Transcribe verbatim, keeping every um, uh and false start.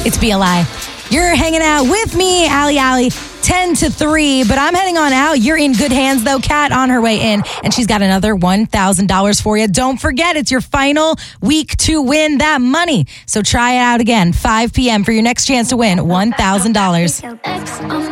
It's B L I. You're hanging out with me, Allie Allie, ten to three, but I'm heading on out. You're in good hands, though. Kat on her way in, and she's got another one thousand dollars for you. Don't forget, it's your final week to win that money. So try it out again, five p.m. for your next chance to win one thousand dollars.